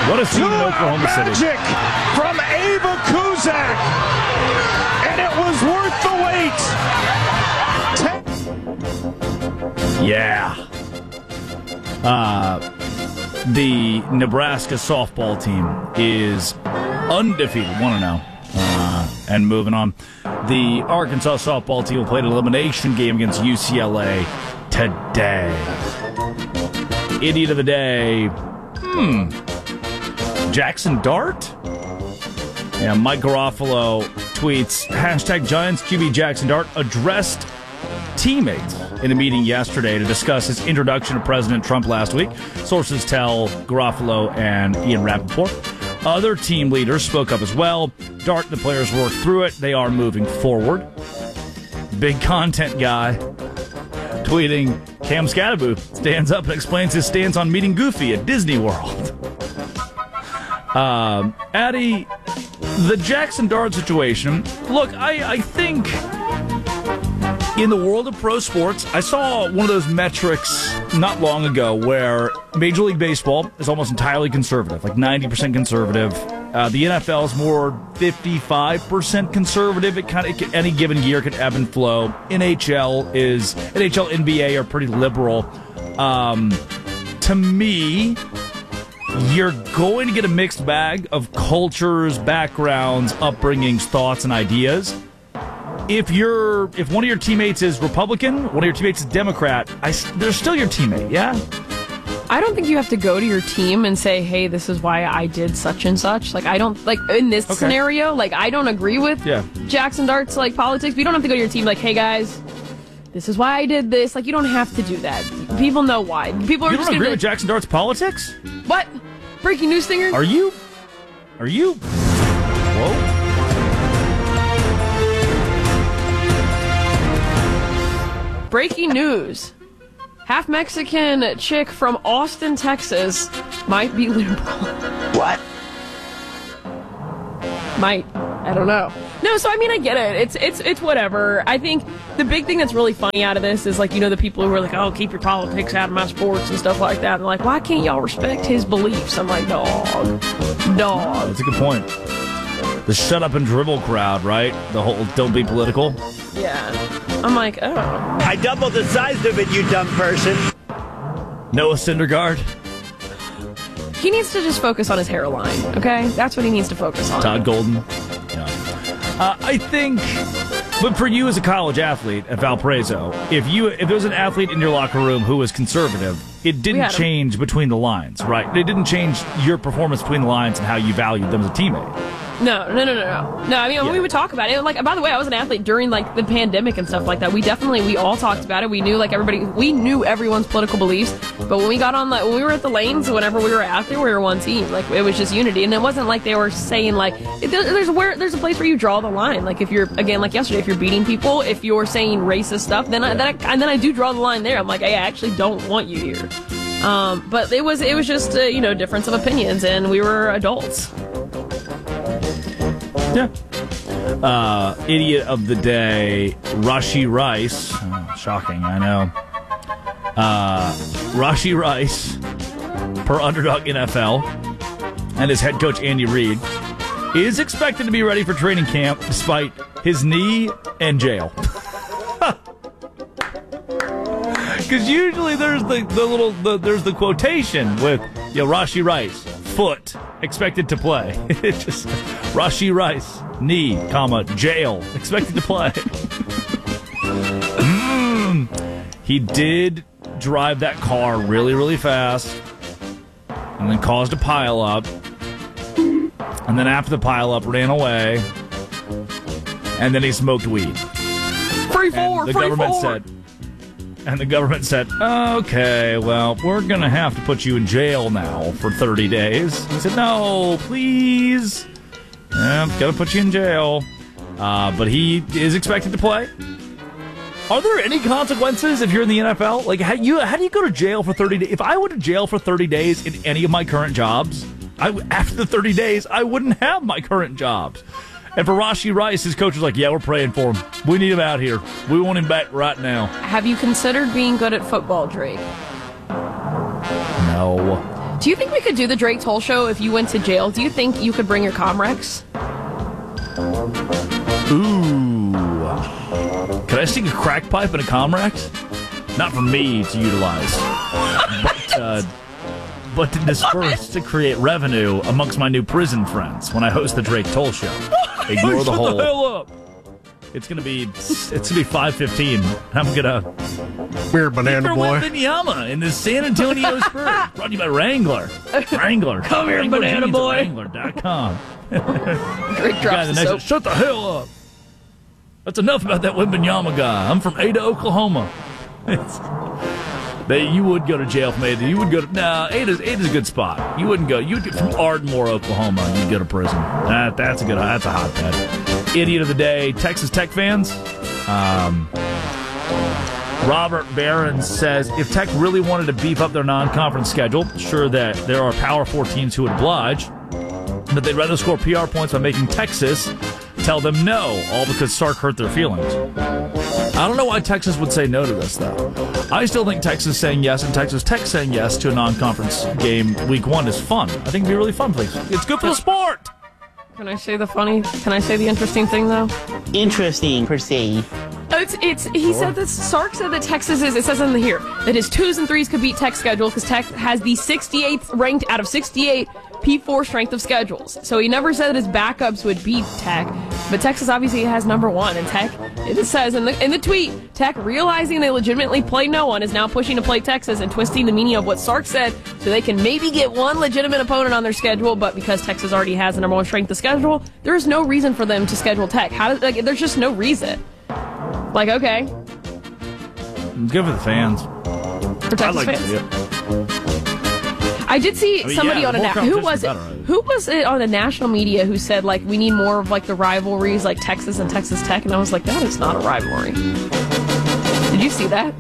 What a scene in Oklahoma City. Magic from Ava Kuzak. And it was worth the wait. Yeah. The Nebraska softball team is undefeated, 1-0. And moving on, the Arkansas softball team will play an elimination game against UCLA today. Idiot of the day. Jackson Dart? Yeah, Mike Garofalo tweets, #Giants QB Jackson Dart addressed teammates in a meeting yesterday to discuss his introduction to President Trump last week. Sources tell Garofalo and Ian Rappaport. Other team leaders spoke up as well. Dart and the players worked through it. They are moving forward. Big content guy tweeting, Cam Scadaboo stands up and explains his stance on meeting Goofy at Disney World. Addie, the Jackson Dart situation, look, I think in the world of pro sports, I saw one of those metrics not long ago where Major League Baseball is almost entirely conservative, like 90% conservative. The NFL is more 55% conservative. It kind of any given year can ebb and flow. NHL, NBA are pretty liberal. To me, you're going to get a mixed bag of cultures, backgrounds, upbringings, thoughts, and ideas. If one of your teammates is Republican, one of your teammates is Democrat, they're still your teammate, yeah? I don't think you have to go to your team and say, hey, this is why I did such and such. Like, I don't, like, in this scenario, like, I don't agree with Jackson Dart's, like, politics. But you don't have to go to your team like, hey, guys, this is why I did this. Like, you don't have to do that. People know why. People are you just don't going to agree with Jackson Dart's politics? What? Breaking news stinger? Are you? Whoa. Breaking news. Half Mexican chick from Austin, Texas might be liberal. What? Might. I don't know. No, so I mean, I get it. It's whatever. I think the big thing that's really funny out of this is, like, you know, the people who are like, oh, keep your politics out of my sports and stuff like that. And like, why can't y'all respect his beliefs? I'm like, dog. That's a good point. The shut up and dribble crowd, right? The whole don't be political. Yeah. I'm like, oh. I doubled the size of it, you dumb person. Noah Syndergaard. He needs to just focus on his hairline, okay? That's what he needs to focus on. Todd Golden. Yeah. I think, but for you as a college athlete at Valparaiso, if there was an athlete in your locker room who was conservative, it didn't change between the lines, right? It didn't change your performance between the lines and how you valued them as a teammate. No. I mean, we would talk about it. Like, by the way, I was an athlete during, like, the pandemic and stuff like that. We all talked about it. We knew, like, we knew everyone's political beliefs. But when we got on, like, when we were at the lanes, whenever we were out there, we were one team. Like, it was just unity. And it wasn't like they were saying, like, there's a place where you draw the line. Like, if you're, again, like yesterday, if you're beating people, if you're saying racist stuff, then I do draw the line there. I'm like, hey, I actually don't want you here. But it was just a, difference of opinions, and we were adults. Yeah. Idiot of the day, Rashee Rice. Oh, shocking, I know. Rashee Rice, per Underdog NFL, and his head coach Andy Reid, is expected to be ready for training camp despite his knee and jail. Because usually there's there's the quotation with Rashee Rice, foot, expected to play. It's just Rashee Rice, knee, jail, expected to play. He did drive that car really, really fast and then caused a pileup. And then after the pileup, ran away. And then he smoked weed. Free forward. And the government said, okay, well, we're going to have to put you in jail now for 30 days. He said, no, please. Got to put you in jail. But he is expected to play. Are there any consequences if you're in the NFL? Like, how do you go to jail for 30 days? If I went to jail for 30 days in any of my current jobs, after the 30 days, I wouldn't have my current jobs. And for Rashee Rice, his coach was like, yeah, we're praying for him. We need him out here. We want him back right now. Have you considered being good at football, Drake? No. Do you think we could do the Drake Toll Show if you went to jail? Do you think you could bring your Comrex? Ooh. Could I stick a crack pipe in a Comrex? Not for me to utilize, but to disperse to create revenue amongst my new prison friends when I host the Drake Toll Show. Ignore the whole. The hell up. It's gonna be 5:15. I'm gonna. Weird banana boy. Wembanyama in the San Antonio Spurs. Brought to you by Wrangler. Wrangler. Come here, banana boy. Wrangler.com. Drake drops the soap. Shut the hell up. That's enough about that Wembanyama guy. I'm from Ada, Oklahoma. You would go to jail from Ada. You would go to Ada's a good spot. You wouldn't go. You'd get from Ardmore, Oklahoma. And you'd go to prison. That's a hotbed. Idiot of the day, Texas Tech fans. Robert Barron says if Tech really wanted to beef up their non-conference schedule, sure that there are Power 4 teams who would oblige, but they'd rather score PR points by making Texas tell them no, all because Sark hurt their feelings. I don't know why Texas would say no to this, though. I still think Texas saying yes and Texas Tech saying yes to a non-conference game week 1 is fun. I think it'd be really fun. It's good for the sport. Can I say the interesting thing, though? Interesting, per se. He said that Sark said that Texas it says in here, that his 2s and 3s could beat Tech's schedule because Tech has the 68th ranked out of 68 P4 strength of schedules. So he never said that his backups would beat Tech, but Texas obviously has number 1, and Tech, it says in the tweet, Tech realizing they legitimately play no one is now pushing to play Texas and twisting the meaning of what Sark said so they can maybe get one legitimate opponent on their schedule, but because Texas already has the number 1 strength of schedule, there's no reason for them to schedule Tech. There's just no reason. Okay. Good for the fans. For Texas fans. I did see somebody on who was it on the national media who said we need more of the rivalries like Texas and Texas Tech, and I was like, that is not a rivalry. Did you see that?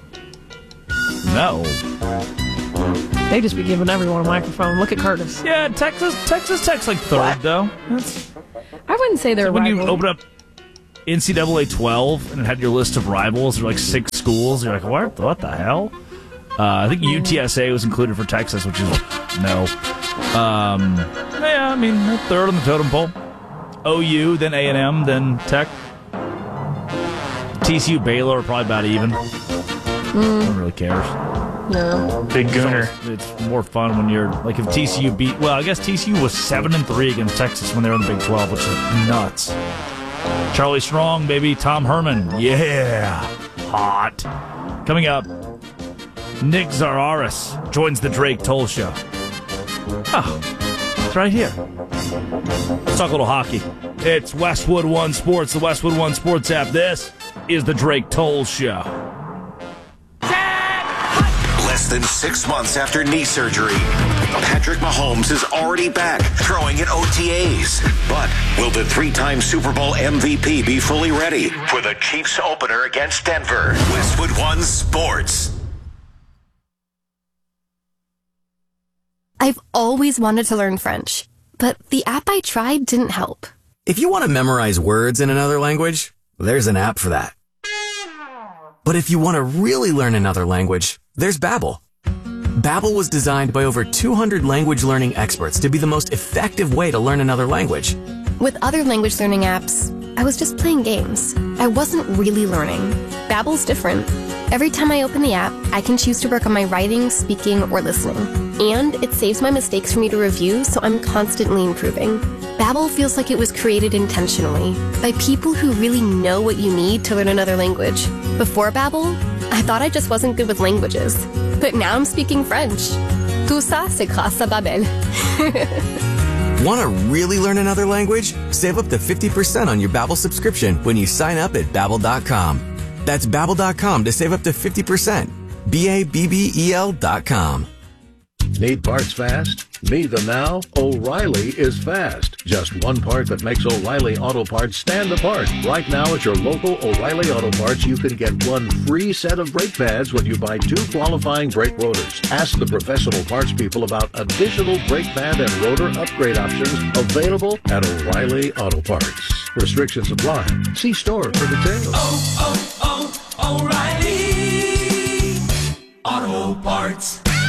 No. They just be giving everyone a microphone. Look at Curtis. Yeah, Texas Tech's 3rd though. I wouldn't say they're when rivalry. you open up NCAA 12 and it had your list of rivals, there 6 schools. You're like, what the hell? I think UTSA was included for Texas, which is no. 3rd on the totem pole. OU, then A&M, then Tech. TCU, Baylor are probably about even. No one really cares. No. Big Gooner. It's more fun when you're if TCU beat. Well, I guess TCU was 7-3 against Texas when they were in the Big 12, which is nuts. Charlie Strong, baby. Tom Herman. Yeah. Hot. Coming up, Nick Zararis joins the Drake Toll Show. Oh, it's right here. Let's talk a little hockey. It's Westwood One Sports, the Westwood One Sports app. This is the Drake Toll Show. Less than 6 months after knee surgery, Patrick Mahomes is already back throwing in OTAs. But will the 3-time Super Bowl MVP be fully ready for the Chiefs opener against Denver? Westwood One Sports. I've always wanted to learn French, but the app I tried didn't help. If you want to memorize words in another language, there's an app for that. But if you want to really learn another language, there's Babbel. Babbel was designed by over 200 language learning experts to be the most effective way to learn another language. With other language learning apps, I was just playing games. I wasn't really learning. Babbel's different. Every time I open the app, I can choose to work on my writing, speaking, or listening. And it saves my mistakes for me to review, so I'm constantly improving. Babbel feels like it was created intentionally by people who really know what you need to learn another language. Before Babbel, I thought I just wasn't good with languages. But now I'm speaking French. Tout ça, c'est grâce à Babbel. Want to really learn another language? Save up to 50% on your Babbel subscription when you sign up at Babbel.com. That's Babbel.com to save up to 50%. Babbel.com. Need parts fast? Need them now? O'Reilly is fast. Just one part that makes O'Reilly Auto Parts stand apart. Right now at your local O'Reilly Auto Parts, you can get one free set of brake pads when you buy 2 qualifying brake rotors. Ask the professional parts people about additional brake pad and rotor upgrade options available at O'Reilly Auto Parts. Restrictions apply. See store for details. O'Reilly Auto Parts.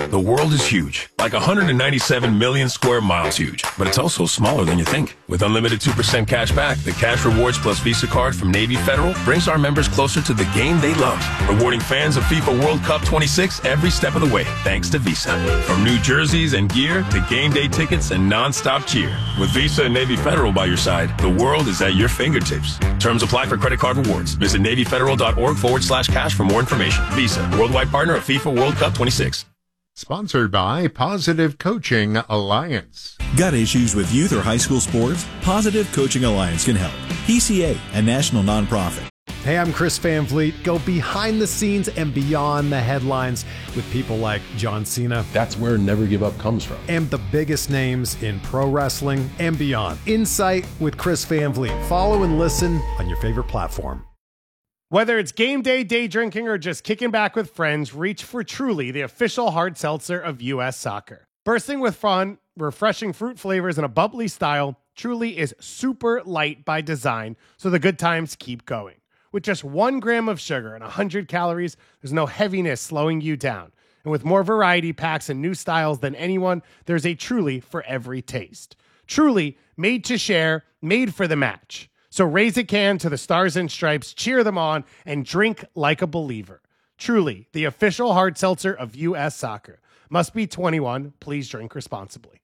The world is huge, like 197 million square miles huge, but it's also smaller than you think. With unlimited 2% cash back, the Cash Rewards Plus Visa card from Navy Federal brings our members closer to the game they love, rewarding fans of FIFA World Cup 26 every step of the way, thanks to Visa. From new jerseys and gear to game day tickets and non-stop cheer. With Visa and Navy Federal by your side, the world is at your fingertips. Terms apply for credit card rewards. Visit NavyFederal.org/cash for more information. Visa, worldwide partner of FIFA World Cup 26. Sponsored by Positive Coaching Alliance. Got issues with youth or high school sports? Positive Coaching Alliance can help. PCA, a national nonprofit. Hey, I'm Chris Van Vliet. Go behind the scenes and beyond the headlines with people like John Cena. That's where Never Give Up comes from. And the biggest names in pro wrestling and beyond. Insight with Chris Van Vliet. Follow and listen on your favorite platform. Whether it's game day, day drinking, or just kicking back with friends, reach for Truly, the official hard seltzer of U.S. Soccer. Bursting with fun, refreshing fruit flavors, and a bubbly style, Truly is super light by design, so the good times keep going. With just 1 gram of sugar and 100 calories, there's no heaviness slowing you down. And with more variety packs and new styles than anyone, there's a Truly for every taste. Truly, made to share, made for the match. So raise a can to the Stars and Stripes, cheer them on, and drink like a believer. Truly, the official hard seltzer of U.S. Soccer. Must be 21. Please drink responsibly.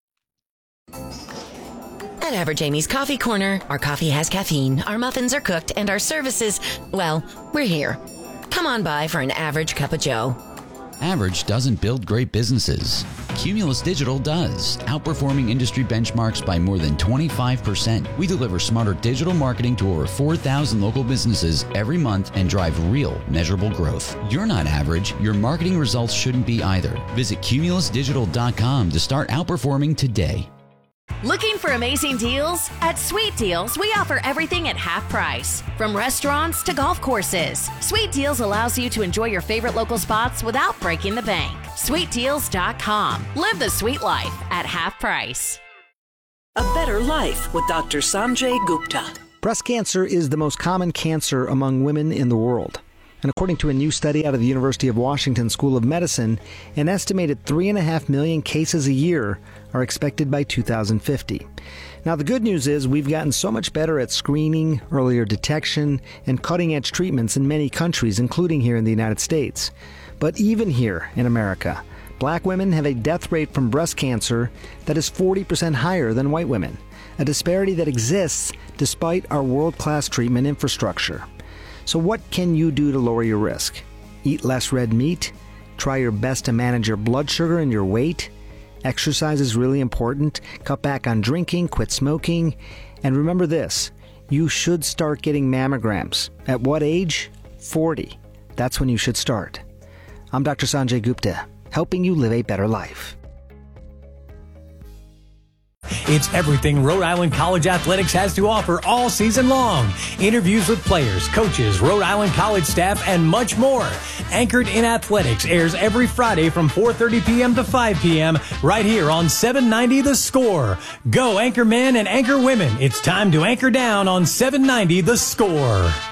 At Average Amy's Coffee Corner, our coffee has caffeine, our muffins are cooked, and our services, well, we're here. Come on by for an average cup of joe. Average doesn't build great businesses. Cumulus Digital does, outperforming industry benchmarks by more than 25%. We deliver smarter digital marketing to over 4,000 local businesses every month and drive real, measurable growth. You're not average. Your marketing results shouldn't be either. Visit cumulusdigital.com to start outperforming today. Looking for amazing deals? At Sweet Deals, we offer everything at half price. From restaurants to golf courses, Sweet Deals allows you to enjoy your favorite local spots without breaking the bank. SweetDeals.com. Live the sweet life at half price. A better life with Dr. Sanjay Gupta. Breast cancer is the most common cancer among women in the world. And according to a new study out of the University of Washington School of Medicine, an estimated 3.5 million cases a year are expected by 2050. Now, the good news is we've gotten so much better at screening, earlier detection, and cutting-edge treatments in many countries, including here in the United States. But even here in America, black women have a death rate from breast cancer that is 40% higher than white women, a disparity that exists despite our world-class treatment infrastructure. So what can you do to lower your risk? Eat less red meat? Try your best to manage your blood sugar and your weight? Exercise is really important. Cut back on drinking, quit smoking. And remember this, you should start getting mammograms. At what age? 40. That's when you should start. I'm Dr. Sanjay Gupta, helping you live a better life. It's everything Rhode Island College Athletics has to offer all season long. Interviews with players, coaches, Rhode Island College staff, and much more. Anchored in Athletics airs every Friday from 4:30 p.m. to 5 p.m. right here on 790 The Score. Go Anchor Men and Anchor Women. It's time to anchor down on 790 The Score.